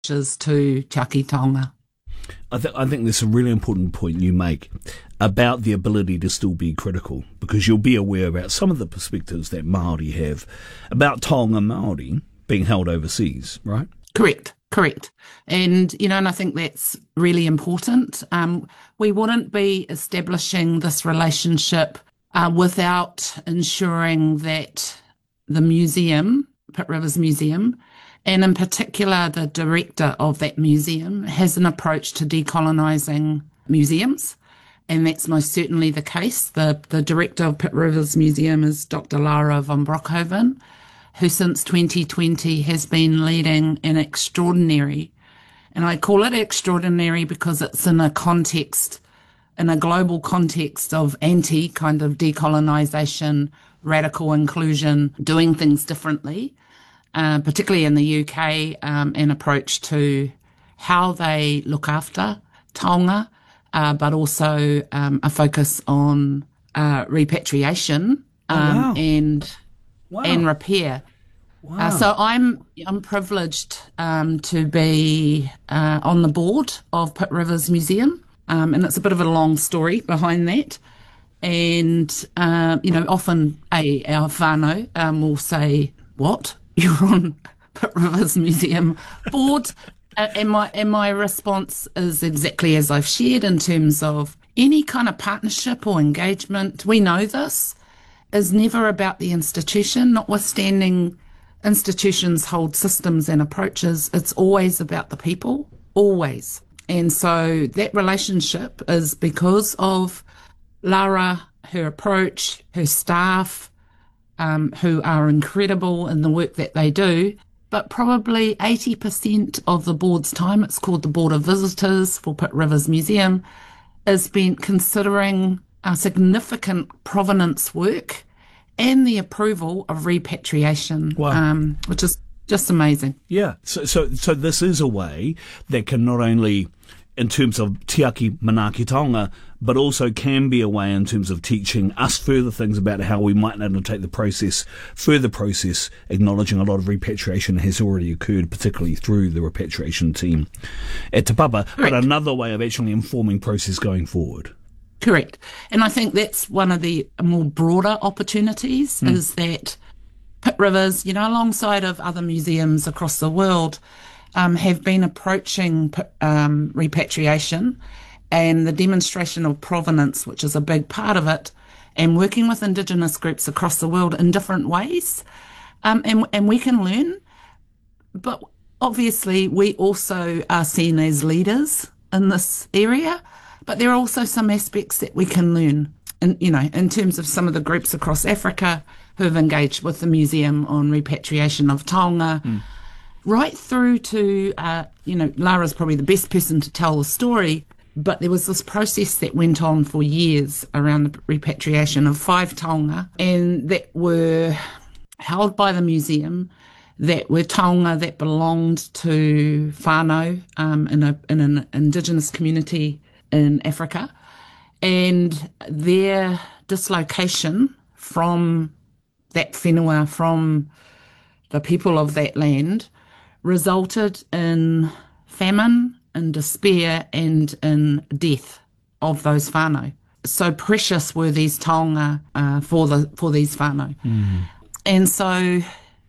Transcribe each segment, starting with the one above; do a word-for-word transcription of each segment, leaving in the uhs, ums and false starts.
to Te Aki Taonga. I, th- I think there's a really important point you make about the ability to still be critical, because you'll be aware about some of the perspectives that Māori have about Taonga Māori being held overseas, right? Correct, correct. And, you know, and I think that's really important. Um, we wouldn't be establishing this relationship uh, without ensuring that the museum, Pitt Rivers Museum, and in particular the director of that museum, has an approach to decolonising museums. And that's most certainly the case. The, the director of Pitt Rivers Museum is Doctor Lara von Brockhoven, who since twenty twenty has been leading an extraordinary, and I call it extraordinary because it's in a context, in a global context of anti kind of decolonisation, radical inclusion, doing things differently, uh, particularly in the U K, um, an approach to how they look after taonga, uh, but also um, a focus on uh, repatriation um, oh, wow. and wow. and repair. Wow. Uh, so I'm I'm privileged um, to be uh, on the board of Pitt Rivers Museum, um, and it's a bit of a long story behind that. And uh, you know, often a our whānau um, will say, "What? You're on Pitt Rivers Museum board?" uh, and my and my response is exactly as I've shared in terms of any kind of partnership or engagement. We know this is never about the institution, notwithstanding. Institutions hold systems and approaches. It's always about the people, always. And so that relationship is because of Lara, her approach, her staff, um, who are incredible in the work that they do. But probably eighty percent of the board's time, it's called the Board of Visitors for Pitt Rivers Museum, is spent considering our significant provenance work and the approval of repatriation, wow. um, which is just amazing. Yeah, so, so so this is a way that can not only, in terms of Te Aki Manaaki Taonga, but also can be a way in terms of teaching us further things about how we might undertake the process, further process, acknowledging a lot of repatriation has already occurred, particularly through the repatriation team at Te Papa, Correct. But another way of actually informing process going forward. Correct. And I think that's one of the more broader opportunities mm. is that Pitt Rivers, you know, alongside of other museums across the world, um, have been approaching um, repatriation and the demonstration of provenance, which is a big part of it, and working with Indigenous groups across the world in different ways. Um, and, and we can learn, but obviously we also are seen as leaders in this area. But there are also some aspects that we can learn, in, you know, in terms of some of the groups across Africa who have engaged with the museum on repatriation of taonga, mm. right through to, uh, you know, Lara's probably the best person to tell the story, but there was this process that went on for years around the repatriation of five taonga, and that were held by the museum, that were taonga that belonged to whānau um, in, a, in an Indigenous community in Africa, and their dislocation from that whenua, from the people of that land, resulted in famine, in despair, and in death of those whānau. So precious were these taonga uh, for the for these whānau. Mm. And so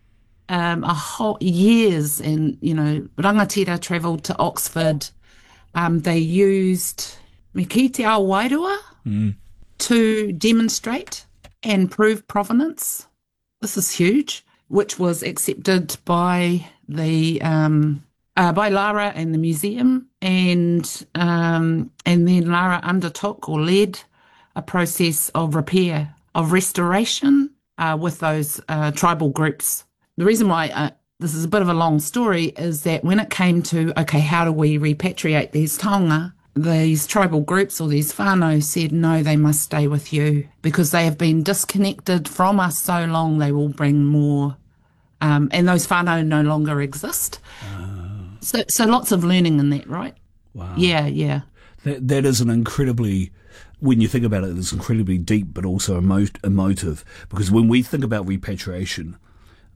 um, a whole years, and, you know, Rangatira travelled to Oxford. Um, they used me ki te ao wairua mm. to demonstrate and prove provenance. This is huge, which was accepted by the um, uh, by Lara and the museum, and um, and then Lara undertook or led a process of repair, of restoration uh, with those uh, tribal groups. The reason why uh, this is a bit of a long story is that when it came to, okay, how do we repatriate these taonga, these tribal groups or these whānau said, no, they must stay with you because they have been disconnected from us so long they will bring more. Um, and those whānau no longer exist. Oh. So, so lots of learning in that, right? Wow. Yeah, yeah. That That is an incredibly, when you think about it, it's incredibly deep but also emo- emotive, because when we think about repatriation,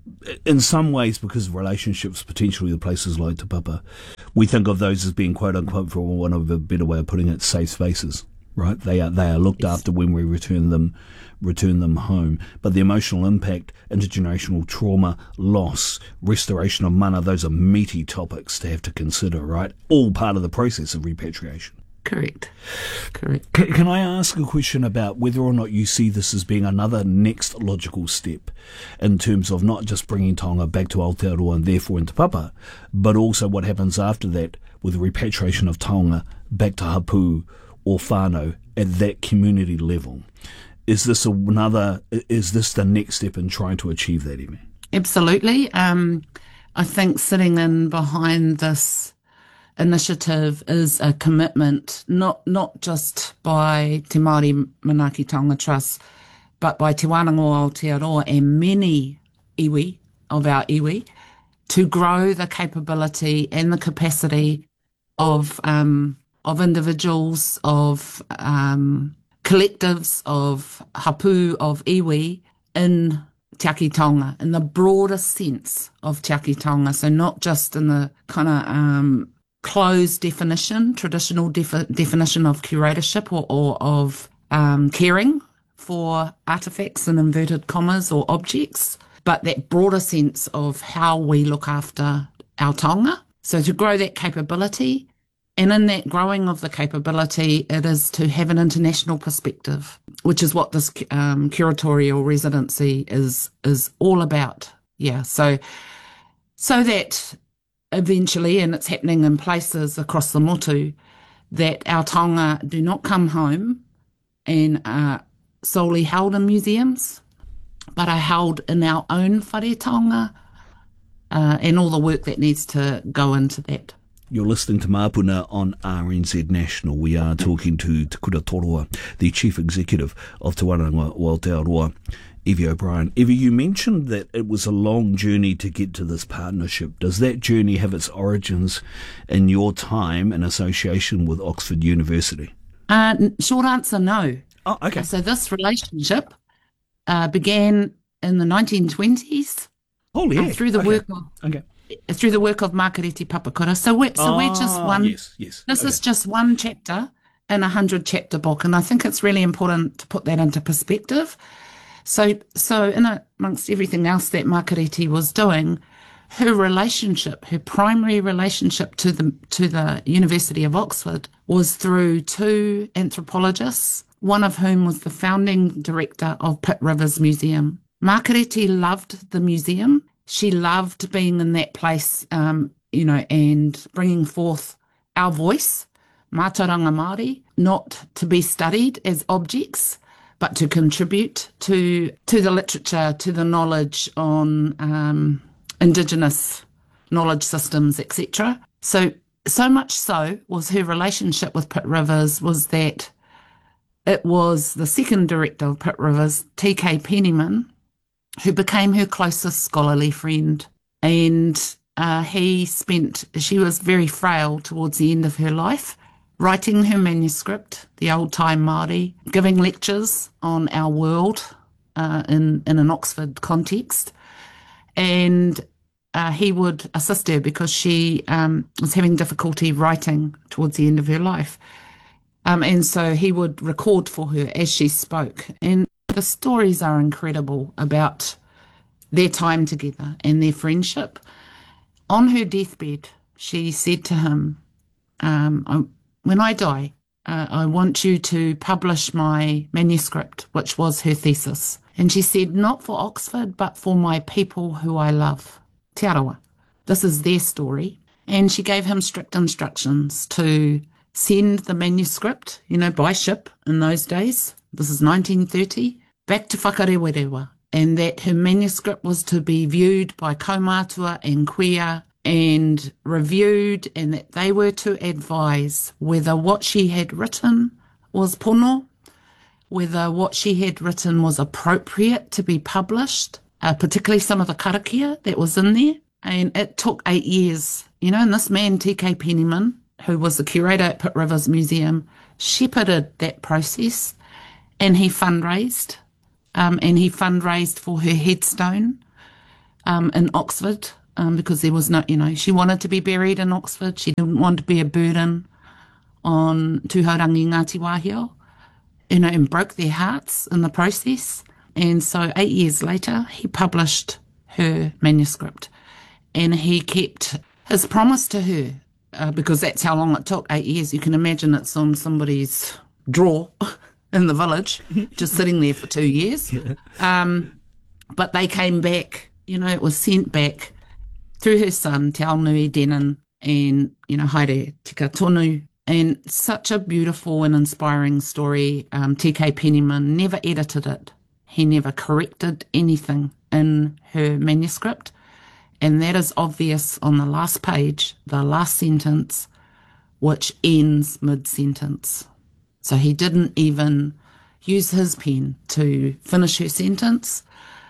in some ways, because of relationships, potentially with places like Te Papa, we think of those as being, quote unquote, for want of a better way of putting it, safe spaces, right? They are they are looked Yes. after when we return them return them home. But the emotional impact, intergenerational trauma, loss, restoration of mana, those are meaty topics to have to consider, right? All part of the process of repatriation. Correct. Correct. C- can I ask a question about whether or not you see this as being another next logical step in terms of not just bringing Tonga back to Aotearoa and therefore into Papa, but also what happens after that with the repatriation of Tonga back to Hapu or whānau at that community level? Is this another? Is this the next step in trying to achieve that, Emi? Absolutely. Um, I think sitting in behind this initiative is a commitment, not not just by Te Māori Manaaki Tonga Trust, but by Te Wānanga Aotearoa and many iwi of our iwi, to grow the capability and the capacity of um, of individuals, of um, collectives, of hapu, of iwi in Te Aki Tonga, in the broadest sense of Te Aki Tonga. So not just in the kind of um, closed definition, traditional defi- definition of curatorship or, or of um, caring for artefacts in inverted commas or objects, but that broader sense of how we look after our taonga. So to grow that capability, and in that growing of the capability, it is to have an international perspective, which is what this um, curatorial residency is is all about. Yeah, so so that eventually, and it's happening in places across the motu, that our taonga do not come home and are solely held in museums, but are held in our own whare taonga, uh, and all the work that needs to go into that. You're listening to Mapuna on R N Z National. We are talking to Te Kura Toroa, the Chief Executive of Te Wānanga Aotearoa, Evie O'Brien. Evie, you mentioned that it was a long journey to get to this partnership. Does that journey have its origins in your time in association with Oxford University? Uh, short answer, no. Oh, okay. So this relationship uh, began in the nineteen twenties Oh, yeah. uh, through the okay. work of Okay. through the work of Makareti Papakura. So we're, so we're just Ah, one. Yes, yes. This okay. is just one chapter in a hundred chapter book, and I think it's really important to put that into perspective. So, so in a, amongst everything else that Makareti was doing, her relationship, her primary relationship to the to the University of Oxford was through two anthropologists, one of whom was the founding director of Pitt Rivers Museum. Makareti loved the museum. She loved being in that place, um, you know, and bringing forth our voice, Mātauranga Māori, not to be studied as objects, but to contribute to to the literature, to the knowledge on um, Indigenous knowledge systems, et cetera. So, so much so was her relationship with Pitt Rivers was that it was the second director of Pitt Rivers, T K Pennyman, who became her closest scholarly friend. And uh, he spent, she was very frail towards the end of her life, writing her manuscript, The Old Time Māori, giving lectures on our world uh, in, in an Oxford context. And uh, he would assist her because she um, was having difficulty writing towards the end of her life. Um, and so he would record for her as she spoke. And the stories are incredible about their time together and their friendship. On her deathbed, she said to him, um, I, when I die, uh, I want you to publish my manuscript, which was her thesis. And she said, not for Oxford, but for my people who I love. Te Arawa. This is their story. And she gave him strict instructions to send the manuscript, you know, by ship in those days. This is nineteen thirty. Back to Whakarewarewa, and that her manuscript was to be viewed by kaumātua and queer and reviewed, and that they were to advise whether what she had written was pono, whether what she had written was appropriate to be published, uh, particularly some of the karakia that was in there. And it took eight years, you know, and this man, T K Pennyman, who was the curator at Pitt Rivers Museum, shepherded that process, and he fundraised. Um, and he fundraised for her headstone um, in Oxford um, because there was no, you know, she wanted to be buried in Oxford. She didn't want to be a burden on Tūhaurangi Ngāti Wāhio, you know, and broke their hearts in the process. And so eight years later, he published her manuscript, and he kept his promise to her uh, because that's how long it took, eight years. You can imagine it's on somebody's drawer in the village, just sitting there for two years. Yeah. Um, but they came back, you know, it was sent back through her son, Te Aonui Denon, and, you know, Haere Tika Tonu. And such a beautiful and inspiring story. Um, T K Pennyman never edited it. He never corrected anything in her manuscript. And that is obvious on the last page, the last sentence, which ends mid-sentence. So he didn't even use his pen to finish her sentence.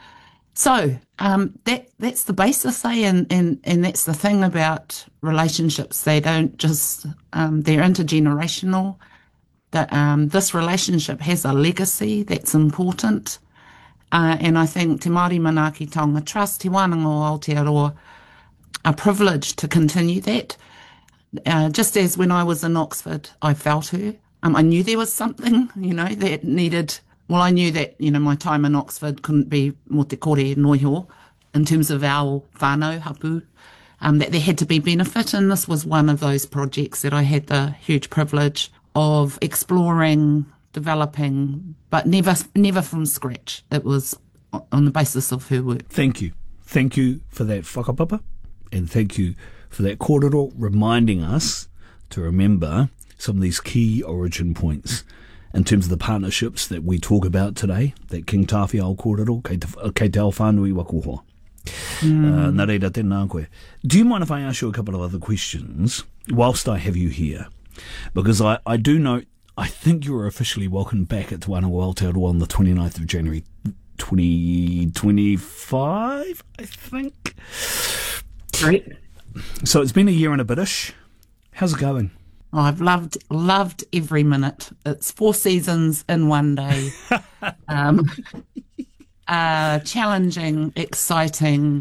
So um, that that's the basis, eh? and, and, and that's the thing about relationships. They don't just, um, they're intergenerational. That um, this relationship has a legacy that's important. Uh, and I think Te Māori Manaaki Taonga Trust, Te Wānanga o Aotearoa, are privileged to continue that. Uh, just as when I was in Oxford, I felt her. Um, I knew there was something, you know, that needed... Well, I knew that, you know, my time in Oxford couldn't be mo te kore noiho in terms of our whānau, hapu, um, that there had to be benefit. And this was one of those projects that I had the huge privilege of exploring, developing, but never never from scratch. It was on the basis of her work. Thank you. Thank you for that whakapapa, and thank you for that kōrero, reminding us to remember some of these key origin points in terms of the partnerships that we talk about today, that King Tawhia o kōrero, kei te, kei te ao whānui wakuhoa. Mm. Uh, nā reira tēnā koe. Do you mind if I ask you a couple of other questions whilst I have you here? Because I, I do know, I think you were officially welcomed back at Te Wānanga o Aotearoa on the twenty-ninth of January twenty twenty-five, I think. Right. So it's been a year and a bit-ish. How's it going? Oh, I've loved loved every minute. It's four seasons in one day. um, uh, challenging, exciting,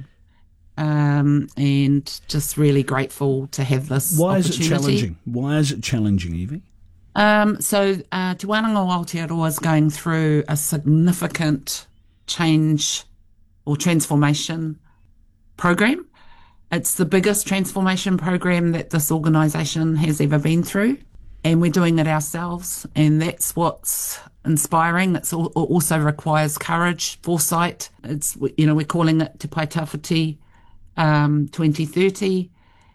um, and just really grateful to have this Why opportunity. is it challenging? Why is it challenging, Evie? Um, so uh, Te Wānanga o Aotearoa is going through a significant change or transformation program. It's the biggest transformation program that this organisation has ever been through, and we're doing it ourselves, and that's what's inspiring. It also requires courage, foresight. It's, you know, we're calling it Te Pai Tawhiti um, twenty thirty,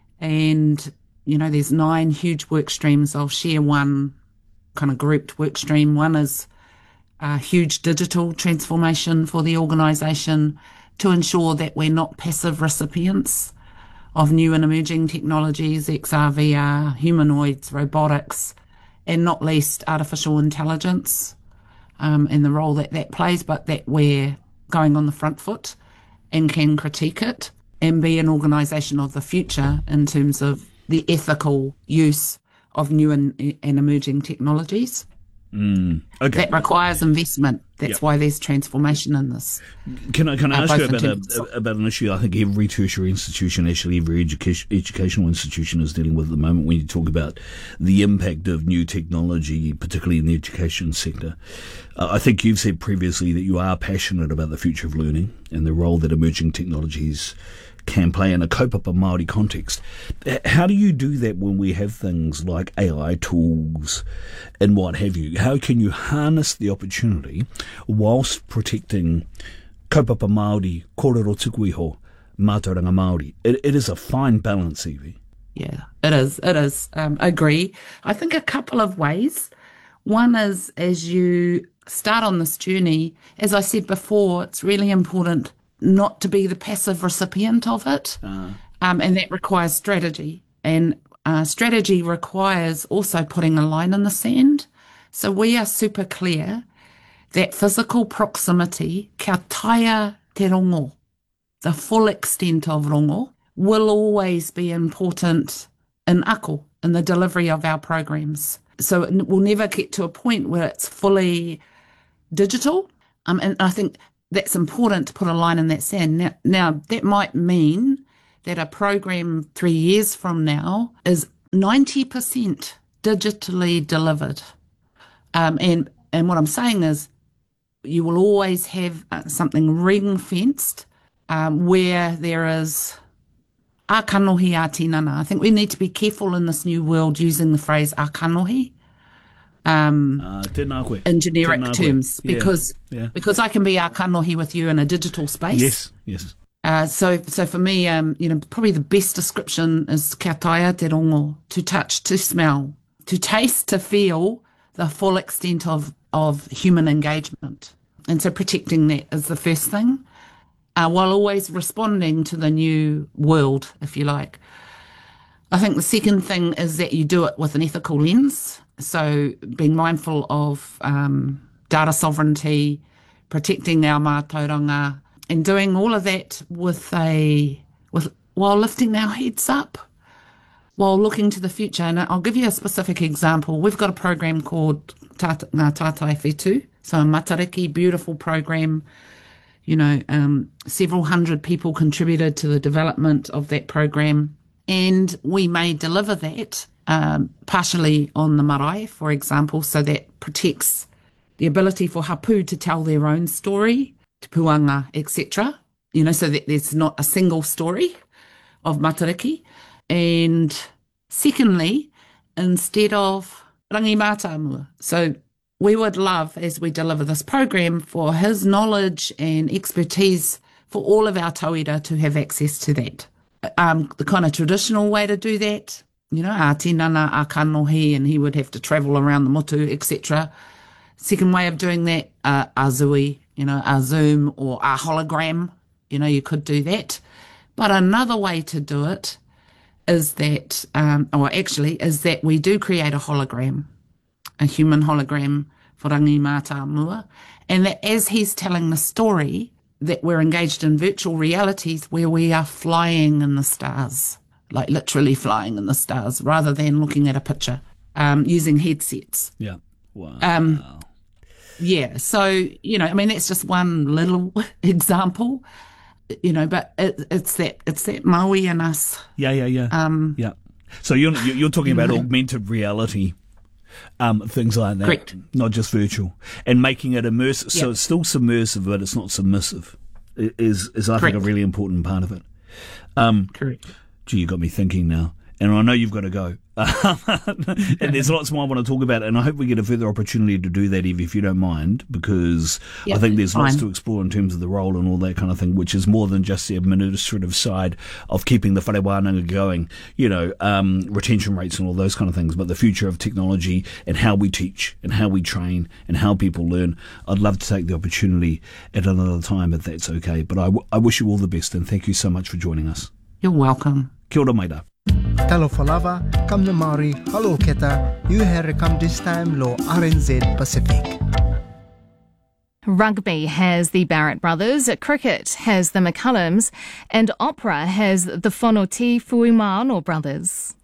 and, you know, there's nine huge work streams. I'll share one kind of grouped work stream. One is a huge digital transformation for the organisation to ensure that we're not passive recipients of new and emerging technologies, X R, V R, humanoids, robotics, and not least artificial intelligence um, and the role that that plays, but that we're going on the front foot and can critique it and be an organisation of the future in terms of the ethical use of new and, and emerging technologies. Mm, okay. That requires investment. That's yep. why there's transformation in this. Can I can I uh, ask you about a, about an issue I think every tertiary institution, actually every education, educational institution is dealing with at the moment when you talk about the impact of new technology, particularly in the education sector. Uh, I think you've said previously that you are passionate about the future of learning and the role that emerging technologies can play in a kaupapa Māori context. How do you do that when we have things like A I tools and what have you? How can you harness the opportunity whilst protecting kaupapa Māori, kōrero tuku iho, mātauranga Māori? It, it is a fine balance, Evie. Yeah, it is. It is. Um, I agree. I think a couple of ways. One is, as you start on this journey, as I said before, it's really important not to be the passive recipient of it. Uh. Um, and that requires strategy. And uh, strategy requires also putting a line in the sand. So we are super clear that physical proximity, kia taia te rongo, the full extent of rongo, will always be important in ako, in the delivery of our programs. So we'll never get to a point where it's fully digital. Um, and I think that's important to put a line in that sand. Now, now, that might mean that a program three years from now is ninety percent digitally delivered. Um, and, and what I'm saying is you will always have uh, something ring-fenced um, where there is a kanohi a tinana. I think we need to be careful in this new world using the phrase a kanohi. Um, uh, tēnā koe. in generic Tēnā koe. terms, Yeah, because yeah. because I can be a kanohi with you in a digital space. Yes, yes. Uh, so so for me, um, you know, probably the best description is kia taia te rongo, to touch, to smell, to taste, to feel the full extent of, of human engagement. And so protecting that is the first thing, uh, while always responding to the new world, if you like. I think the second thing is that you do it with an ethical lens. So being mindful of um, data sovereignty, protecting our mātauranga, and doing all of that with a with while lifting our heads up, while looking to the future. And I'll give you a specific example. We've got a program called Tata, Ngā Tātai Whetū, so a Matariki, beautiful program. You know, um, several hundred people contributed to the development of that program. And we may deliver that um, partially on the marae, for example, so that protects the ability for hapu to tell their own story, te puanga, et cetera. You know, so that there's not a single story of Matariki. And secondly, instead of rangi mātāmua. So we would love, as we deliver this program, for his knowledge and expertise for all of our tauira to have access to that. Um, the kind of traditional way to do that, you know, a tinana, a kanohi, and he would have to travel around the motu, et cetera. Second way of doing that, uh, a zui, you know, a Zoom or a hologram, you know, you could do that. But another way to do it is that, um, or actually, is that we do create a hologram, a human hologram for rangi mātāmua, and that as he's telling the story, that we're engaged in virtual realities where we are flying in the stars, like literally flying in the stars, rather than looking at a picture, um, using headsets. Yeah. Wow. Um, yeah. So, you know, I mean, that's just one little example, you know, but it, it's that, it's that Maui in us. Yeah, yeah, yeah. Um, yeah. So you're, you're talking about augmented reality. Um, things like that, correct. Not just virtual, and making it immersive. So Yep. it's still submersive, but it's not submissive. i- Is is I Correct. think a really important part of it. Um, Correct. Gee, you got me thinking now, and I know you've got to go. And there's lots more I want to talk about, and I hope we get a further opportunity to do that, Evie, if you don't mind, because Yep, I think there's lots fine. to explore in terms of the role and all that kind of thing, which is more than just the administrative side of keeping the whare wānanga going, you know, um, retention rates and all those kind of things, but the future of technology and how we teach and how we train and how people learn. I'd love to take the opportunity at another time if that's okay, but I, w- I wish you all the best, and thank you so much for joining us. You're welcome. Kia ora, maita. Talo falava, kam na Maori, halo keta, you here come this time lo R N Z Pacific. Rugby has the Barrett brothers, cricket has the McCullums, and opera has the Whanoti Fuimāno brothers.